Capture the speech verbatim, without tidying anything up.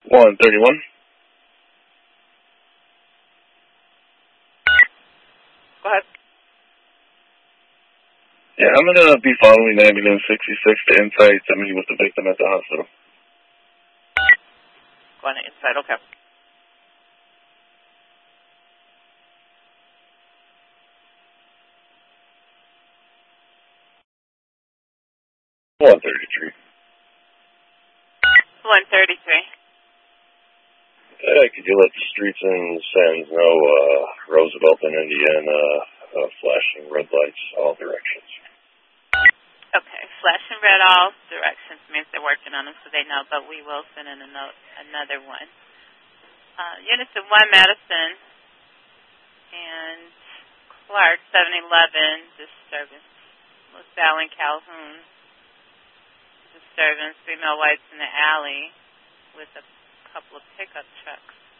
one thirty-one. Go ahead. Yeah, I'm going to be following ambulance sixty-six to Insight to meet with the victim at the hospital. Going to Insight, okay. one thirty-three. one thirty-three. Yeah, could you let the streets and Sands know, uh, Roosevelt and Indiana, uh, flashing red lights all directions. Okay, flashing red all directions means they're working on them so they know, but we will send in a note, another one. Uh, units of one Madison and Clark, seven eleven, disturbance. LaSalle and Calhoun, disturbance. Female whites in the alley with a couple of pickup trucks.